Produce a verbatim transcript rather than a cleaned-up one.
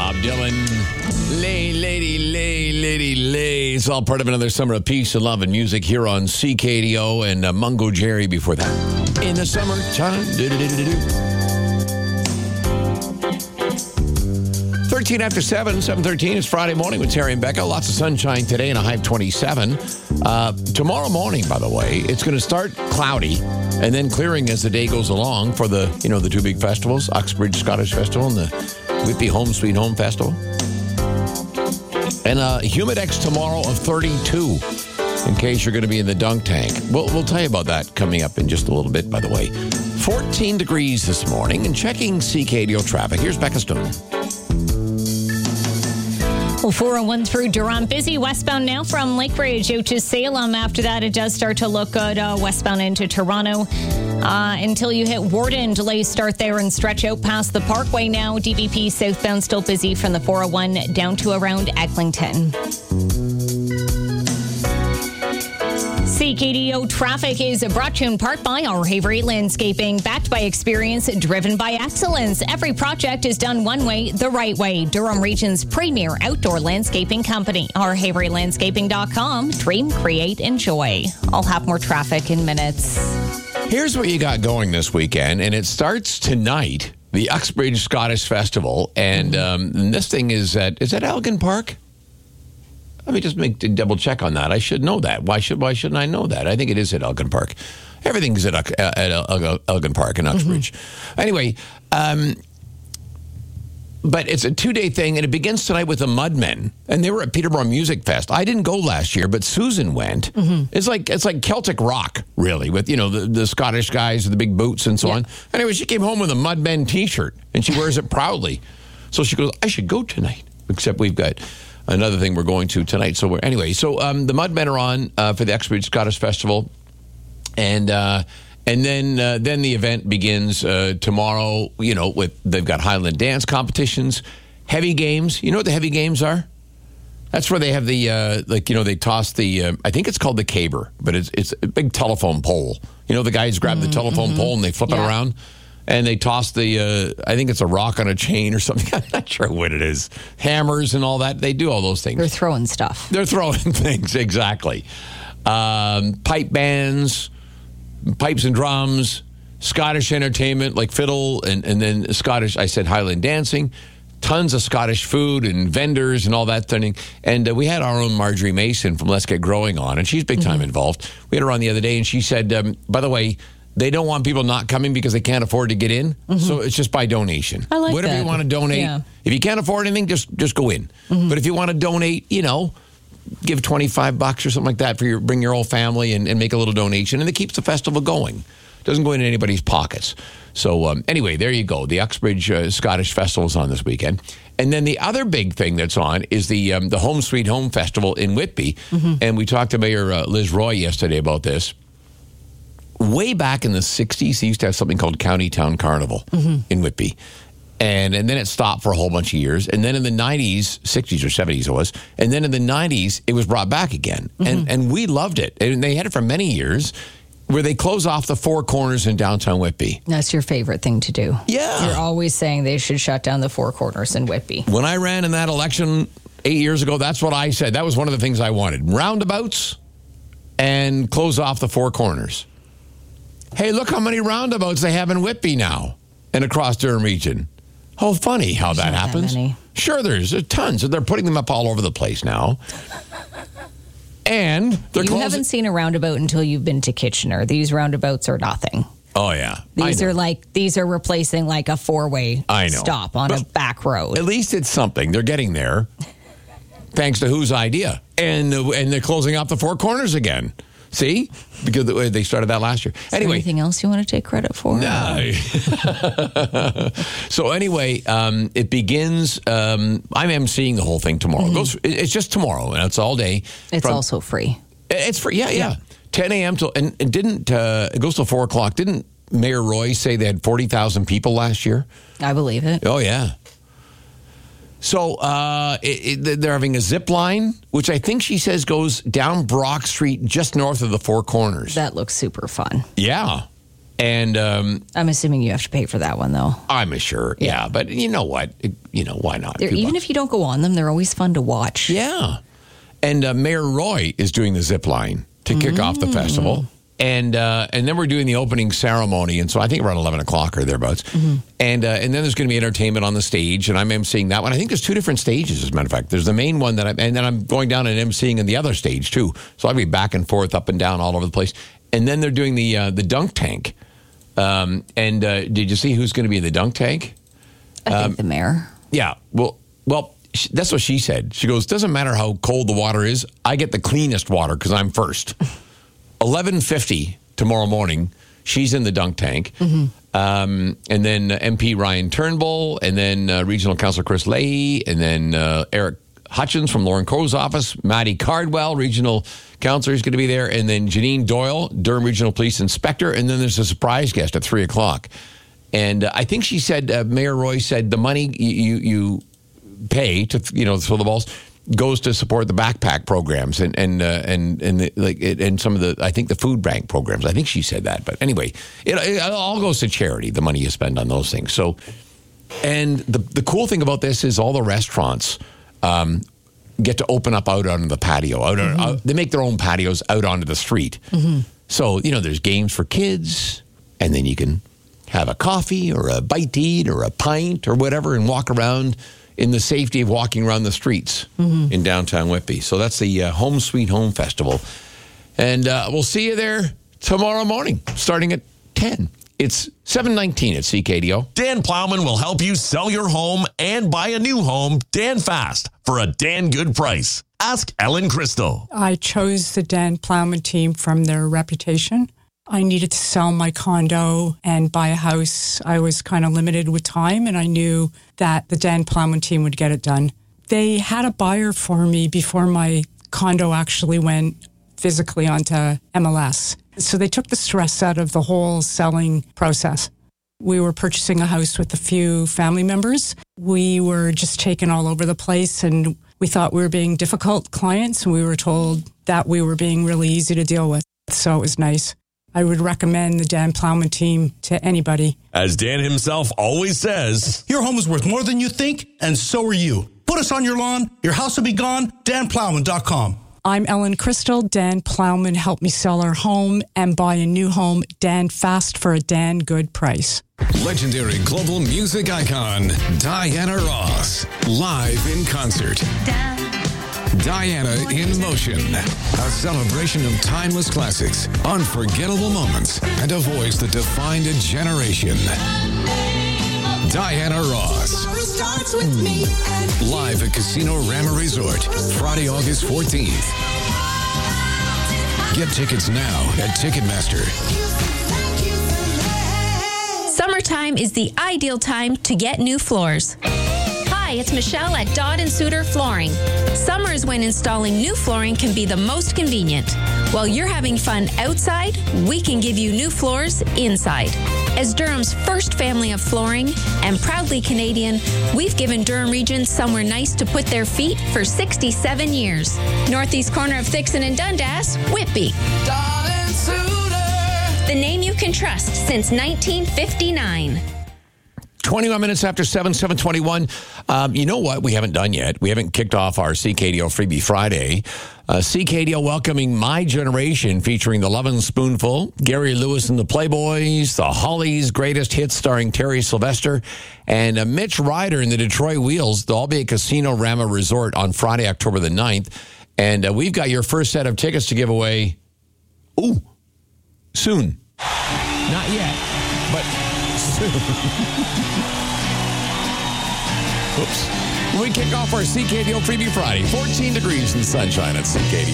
Bob Dylan. Lay, lady, lay, lady, lay. It's all part of another summer of peace and love and music here on C K D O and uh, Mungo Jerry before that. In the summertime. thirteen after seven, seven thirteen. It's Friday morning with Terry and Becca. Lots of sunshine today and a high of twenty-seven. Uh, tomorrow morning, by the way, it's going to start cloudy and then clearing as the day goes along for the, you know, the two big festivals, Uxbridge Scottish Festival and the Whitby Home Sweet Home Festival. And uh, Humidex tomorrow of thirty-two, in case you're going to be in the dunk tank. We'll, we'll tell you about that coming up in just a little bit, by the way. fourteen degrees this morning, and checking C K D O traffic. Here's Becca Stone. Well, four oh one through Durham, busy westbound now from Lakeridge out to Salem. After that, it does start to look good uh, westbound into Toronto. Uh, until you hit Warden, delays start there and stretch out past the Parkway now. D V P southbound still busy from the four oh one down to around Eglinton. C K D O traffic is brought to you in part by our Havery Landscaping, backed by experience, driven by excellence. Every project is done one way, the right way. Durham Region's premier outdoor landscaping company. our havery landscaping dot com. Dream, create, enjoy. I'll have more traffic in minutes. Here's what you got going this weekend, and it starts tonight, the Uxbridge Scottish Festival, and, um, and this thing is at, is that Elgin Park? Let me just make double check on that. I should know that. Why should why shouldn't I know that? I think it is at Elgin Park. Everything's at, at, at Elgin Park in Uxbridge. Mm-hmm. Anyway, um, but it's a two-day thing, and it begins tonight with the Mudmen, and they were at Peterborough Music Fest. I didn't go last year, but Susan went. Mm-hmm. It's like it's like Celtic rock, really, with, you know, the, the Scottish guys with the big boots and so yeah. on. Anyway, she came home with a Mudmen T-shirt, and she wears it proudly. So she goes, I should go tonight, except we've got another thing we're going to tonight. So we're anyway. So um, the Mudmen are on uh, for the Uxbridge Scottish Festival, and uh, and then uh, then the event begins uh, tomorrow. You know, with they've got Highland dance competitions, heavy games. You know what the heavy games are? That's where they have the uh, like you know they toss the uh, I think it's called the caber, but it's it's a big telephone pole. You know, the guys grab mm-hmm, the telephone mm-hmm. pole and they flip yeah. it around. And they toss the, uh, I think it's a rock on a chain or something. I'm not sure what it is. Hammers and all that. They do all those things. They're throwing stuff. They're throwing things, exactly. Um, pipe bands, pipes and drums, Scottish entertainment like fiddle, and, and then Scottish, I said Highland dancing, tons of Scottish food and vendors and all that thing. And uh, we had our own Marjorie Mason from Let's Get Growing on, and she's big time mm-hmm. involved. We had her on the other day, and she said, um, by the way, they don't want people not coming because they can't afford to get in. Mm-hmm. So it's just by donation. I like Whatever that. you want to donate. Yeah. If you can't afford anything, just just go in. Mm-hmm. But if you want to donate, you know, give twenty-five bucks or something like that for your bring your whole family and, and make a little donation. And it keeps the festival going. It doesn't go into anybody's pockets. So um, anyway, there you go. The Uxbridge uh, Scottish Festival is on this weekend. And then the other big thing that's on is the um, the Home Sweet Home Festival in Whitby. Mm-hmm. And we talked to Mayor uh, Liz Roy yesterday about this. Way back in the sixties, they used to have something called County Town Carnival mm-hmm. in Whitby. And and then it stopped for a whole bunch of years. And then in the nineties, sixties or seventies it was, and then in the nineties, it was brought back again. Mm-hmm. And and we loved it. And they had it for many years, where they close off the Four Corners in downtown Whitby. That's your favorite thing to do. Yeah. You're always saying they should shut down the Four Corners in Whitby. When I ran in that election eight years ago, that's what I said. That was one of the things I wanted. Roundabouts and close off the Four Corners. Hey, look how many roundabouts they have in Whitby now and across Durham Region. Oh, funny how that happens. That sure, there's tons. They're putting them up all over the place now. And they're You closing- haven't seen a roundabout until you've been to Kitchener. These roundabouts are nothing. Oh, yeah. These are like, these are replacing like a four-way I know. stop on but a back road. At least it's something. They're getting there. Thanks to whose idea? And, uh, and they're closing off the Four Corners again. See? Because they started that last year. Is anyway, there anything else you want to take credit for? No. So anyway, um, it begins. Um, I'm emceeing the whole thing tomorrow. Mm-hmm. It goes, it's just tomorrow, and it's all day. It's from, also free. It's free. Yeah, yeah. yeah. ten a.m. till and, and didn't uh, it goes till four o'clock? Didn't Mayor Roy say they had forty thousand people last year? I believe it. Oh yeah. So uh, it, it, they're having a zip line, which I think she says goes down Brock Street just north of the Four Corners. That looks super fun. Yeah. And um, I'm assuming you have to pay for that one, though. I'm sure, yeah. yeah. But you know what? It, you know, why not? They're, even if you don't go on them, they're always fun to watch. Yeah. And uh, Mayor Roy is doing the zip line to kick mm. off the festival. And uh, and then we're doing the opening ceremony. And so I think around eleven o'clock or thereabouts. Mm-hmm. And uh, and then there's going to be entertainment on the stage. And I'm emceeing that one. I think there's two different stages, as a matter of fact. There's the main one that I'm, and then I'm going down and emceeing in the other stage, too. So I'll be back and forth, up and down, all over the place. And then they're doing the uh, the dunk tank. Um, and uh, did you see who's going to be in the dunk tank? I think um, the mayor. Yeah. Well, well, she, that's what she said. She goes, doesn't matter how cold the water is. I get the cleanest water because I'm first. eleven fifty tomorrow morning, she's in the dunk tank. Mm-hmm. Um, and then uh, M P Ryan Turnbull, and then uh, Regional Councillor Chris Leahy, and then uh, Eric Hutchins from Lauren Coe's office, Maddie Cardwell, Regional Councillor, is going to be there, and then Janine Doyle, Durham Regional Police Inspector, and then there's a surprise guest at three o'clock. And uh, I think she said, uh, Mayor Roy said, the money you, you pay to, you know, throw the balls goes to support the backpack programs and and uh, and and the, like it, and some of the I think the food bank programs. I think she said that, but anyway, it, it all goes to charity. The money you spend on those things. So, and the the cool thing about this is all the restaurants um, get to open up out onto the patio. Out, mm-hmm. out they make their own patios out onto the street. Mm-hmm. So you know, there's games for kids, and then you can have a coffee or a bite to eat or a pint or whatever, and walk around in the safety of walking around the streets mm-hmm. in downtown Whitby. So that's the uh, Home Sweet Home Festival. And uh, we'll see you there tomorrow morning, starting at ten. It's seven nineteen at C K D O. Dan Plowman will help you sell your home and buy a new home Dan fast for a Dan good price. Ask Ellen Crystal. I chose the Dan Plowman team from their reputation. I needed to sell my condo and buy a house. I was kind of limited with time, and I knew that the Dan Plowman team would get it done. They had a buyer for me before my condo actually went physically onto M L S. So they took the stress out of the whole selling process. We were purchasing a house with a few family members. We were just taken all over the place, and we thought we were being difficult clients, and we were told that we were being really easy to deal with. So it was nice. I would recommend the Dan Plowman team to anybody. As Dan himself always says, your home is worth more than you think, and so are you. Put us on your lawn, your house will be gone, dan plowman dot com. I'm Ellen Crystal. Dan Plowman helped me sell our home and buy a new home, Dan fast for a Dan good price. Legendary global music icon, Diana Ross, live in concert. Dan. Diana in Motion, a celebration of timeless classics, unforgettable moments, and a voice that defined a generation. Diana Ross. Live at Casino Rama Resort, Friday, August fourteenth. Get tickets now at Ticketmaster. Summertime is the ideal time to get new floors. Hi, it's Michelle at Dodd and Suter Flooring. Summer is when installing new flooring can be the most convenient. While you're having fun outside, we can give you new floors inside. As Durham's first family of flooring and proudly Canadian, we've given Durham Region somewhere nice to put their feet for sixty-seven years. Northeast corner of Thixon and Dundas, Whitby. Dodd and Suter. The name you can trust since nineteen fifty-nine. twenty-one minutes after seven, seven twenty-one. Um, you know what we haven't done yet? We haven't kicked off our C K D O Freebie Friday. Uh, C K D O welcoming My Generation, featuring the Lovin' Spoonful, Gary Lewis and the Playboys, the Hollies' greatest hits starring Terry Sylvester, and uh, Mitch Ryder and the Detroit Wheels. They'll all be at Casino Rama Resort on Friday, October the ninth. And uh, we've got your first set of tickets to give away, ooh, soon. Not yet, but soon. Oops. When we kick off our C K D O Freebie Friday, fourteen degrees in the sunshine at C K D O.